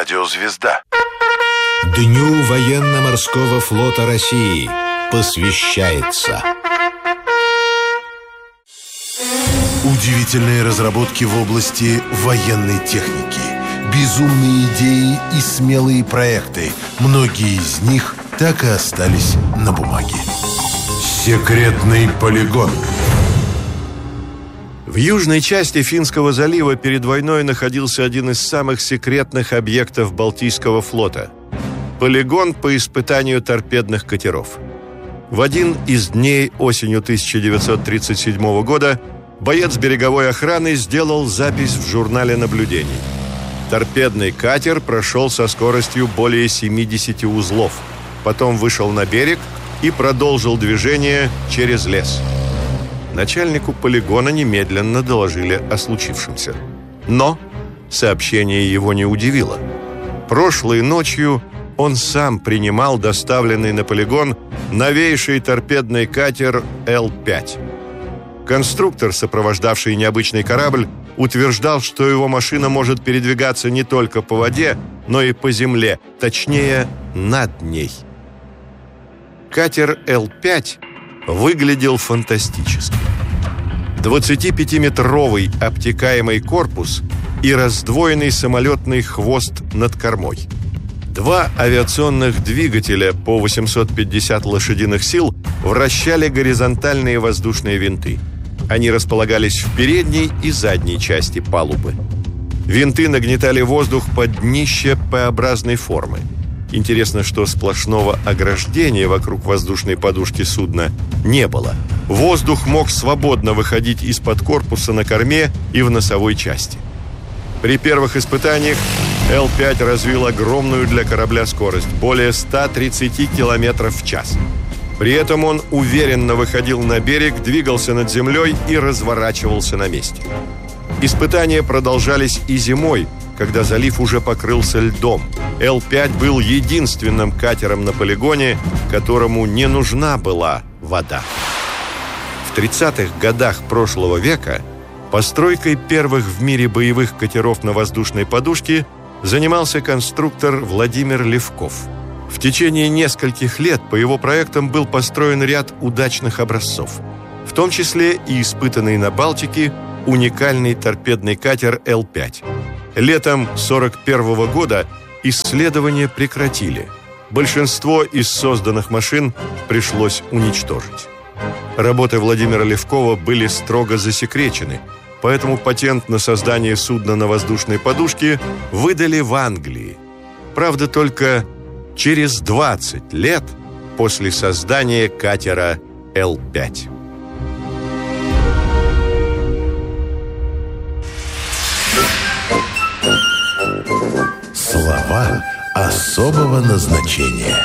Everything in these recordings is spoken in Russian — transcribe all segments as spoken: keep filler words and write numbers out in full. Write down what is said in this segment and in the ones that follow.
Радиозвезда. Дню военно-морского флота России посвящается удивительные разработки в области военной техники, безумные идеи и смелые проекты. Многие из них так и остались на бумаге. Секретный полигон. В южной части Финского залива перед войной находился один из самых секретных объектов Балтийского флота – полигон по испытанию торпедных катеров. В один из дней осенью тысяча девятьсот тридцать седьмого года боец береговой охраны сделал запись в журнале наблюдений. Торпедный катер прошел со скоростью более семидесяти узлов, потом вышел на берег и продолжил движение через лес. Начальнику полигона немедленно доложили о случившемся. Но сообщение его не удивило. Прошлой ночью он сам принимал доставленный на полигон новейший торпедный катер Эл пять. Конструктор, сопровождавший необычный корабль, утверждал, что его машина может передвигаться не только по воде, но и по земле, точнее, над ней. Катер Эл пять выглядел фантастически. двадцатипятиметровый обтекаемый корпус и раздвоенный самолетный хвост над кормой. Два авиационных двигателя по восемьсот пятьдесят лошадиных сил вращали горизонтальные воздушные винты. Они располагались в передней и задней части палубы. Винты нагнетали воздух под днище П-образной формы. Интересно, что сплошного ограждения вокруг воздушной подушки судна не было. Воздух мог свободно выходить из-под корпуса на корме и в носовой части. При первых испытаниях Эл пять развил огромную для корабля скорость – более ста тридцати километров в час. При этом он уверенно выходил на берег, двигался над землей и разворачивался на месте. Испытания продолжались и зимой, когда залив уже покрылся льдом. Эл пять был единственным катером на полигоне, которому не нужна была вода. В тридцатых годах прошлого века постройкой первых в мире боевых катеров на воздушной подушке занимался конструктор Владимир Левков. В течение нескольких лет по его проектам был построен ряд удачных образцов, в том числе и испытанный на Балтике уникальный торпедный катер Эл пять. Летом сорок первого года исследования прекратили. Большинство из созданных машин пришлось уничтожить. Работы Владимира Левкова были строго засекречены, поэтому патент на создание судна на воздушной подушке выдали в Англии. Правда, только через двадцать лет после создания катера Эл пять. Слова особого назначения.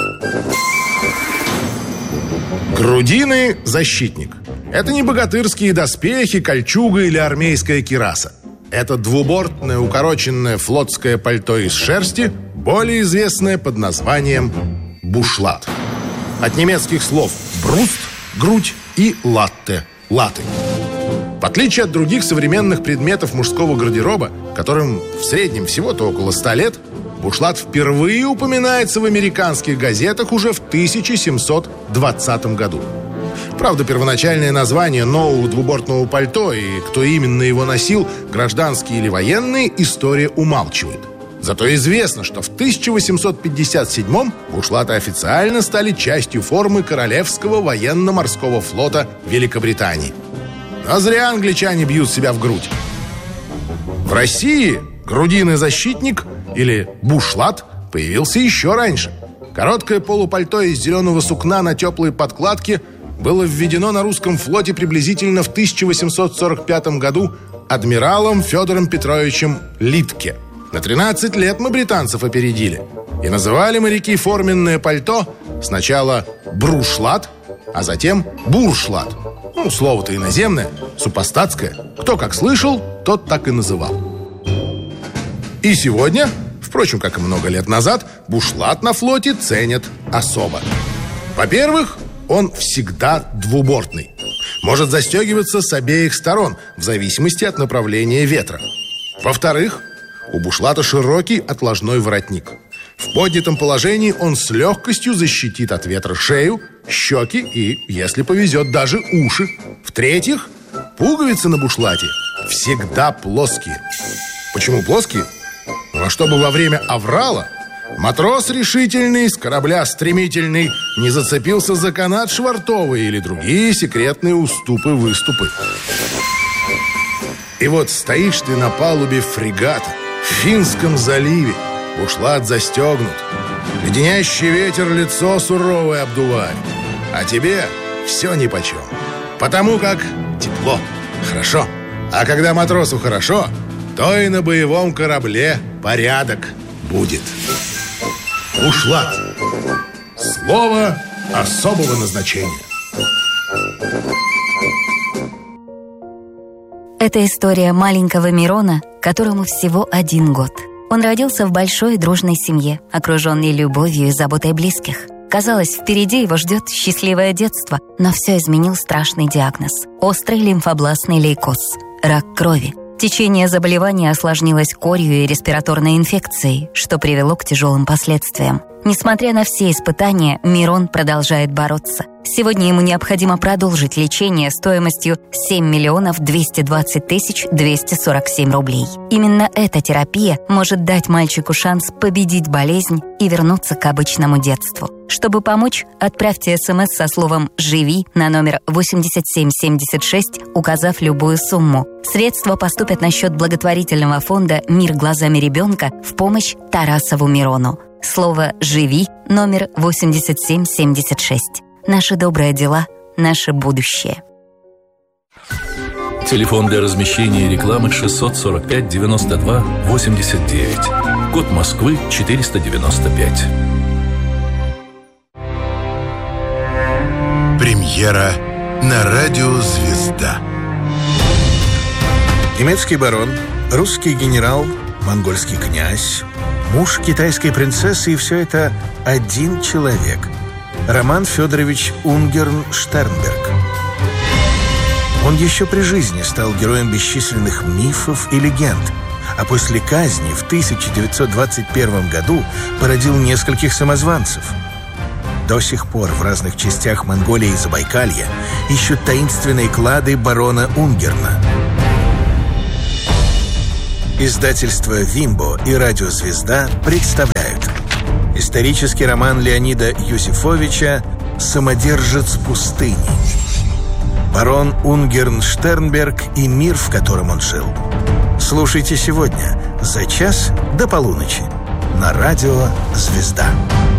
Грудины – защитник. Это не богатырские доспехи, кольчуга или армейская кираса. Это двубортное укороченное флотское пальто из шерсти, более известное под названием бушлат. От немецких слов «бруст» – грудь и «латте» – латы. В отличие от других современных предметов мужского гардероба, которым в среднем всего-то около ста лет, бушлат впервые упоминается в американских газетах уже в тысяча семьсот двадцатом году. Правда, первоначальное название нового двубортного пальто и кто именно его носил, гражданские или военные, история умалчивает. Зато известно, что в тысяча восемьсот пятьдесят седьмом бушлаты официально стали частью формы Королевского военно-морского флота Великобритании. А зря англичане бьют себя в грудь. В России грудиный защитник или бушлат появился еще раньше. Короткое полупальто из зеленого сукна на теплой подкладке было введено на русском флоте приблизительно в тысяча восемьсот сорок пятом году адмиралом Федором Петровичем Литке. На тринадцать лет мы британцев опередили. И называли моряки форменное пальто сначала брушлат, а затем буршлат. Ну, слово-то иноземное, супостатское. Кто как слышал, тот так и называл. И сегодня, впрочем, как и много лет назад, бушлат на флоте ценят особо. Во-первых, он всегда двубортный. Может застегиваться с обеих сторон, в зависимости от направления ветра. Во-вторых, У бушлата широкий отложной воротник. В поднятом положении он с легкостью защитит от ветра шею, щеки и, если повезет, даже уши. В-третьих, пуговицы на бушлате всегда плоские. Почему плоские? Ну, а чтобы во время аврала матрос решительный, с корабля стремительный, не зацепился за канат швартовый или другие секретные уступы-выступы. И вот стоишь ты на палубе фрегата в Финском заливе, бушлат застегнут, леденящий ветер лицо суровое обдувает, а тебе все нипочем, потому как тепло, хорошо. А когда матросу хорошо, то и на боевом корабле порядок будет. Бушлат. Слово особого назначения. Это история маленького Мирона, которому всего один год. Он родился в большой и дружной семье, окруженный любовью и заботой близких. Казалось, впереди его ждет счастливое детство, но все изменил страшный диагноз – острый лимфобластный лейкоз – рак крови. Течение заболевания осложнилось корью и респираторной инфекцией, что привело к тяжелым последствиям. Несмотря на все испытания, Мирон продолжает бороться. Сегодня ему необходимо продолжить лечение стоимостью семь миллионов двести двадцать тысяч двести сорок семь рублей. Именно эта терапия может дать мальчику шанс победить болезнь и вернуться к обычному детству. Чтобы помочь, отправьте смс со словом «Живи» на номер восемьдесят семь семьдесят шесть, указав любую сумму. Средства поступят на счет благотворительного фонда «Мир глазами ребенка» в помощь Тарасову Мирону. Слово «Живи» номер восемьдесят семь семьдесят шесть. Наши добрые дела, наше будущее. Телефон для размещения рекламы шестьсот сорок пять девяносто два восемьдесят девять. Код Москвы четыреста девяносто пять. Премьера на радио «Звезда». Немецкий барон, русский генерал, монгольский князь, муж китайской принцессы, и все это один человек – Роман Федорович Унгерн-Штернберг. Он еще при жизни стал героем бесчисленных мифов и легенд, а после казни в тысяча девятьсот двадцать первом году породил нескольких самозванцев. До сих пор в разных частях Монголии и Забайкалья ищут таинственные клады барона Унгерна. Издательство «Вимбо» и радио «Звезда» представляют исторический роман Леонида Юзефовича «Самодержец пустыни». Барон Унгерн-Штернберг и мир, в котором он жил. Слушайте сегодня за час до полуночи на радио «Звезда».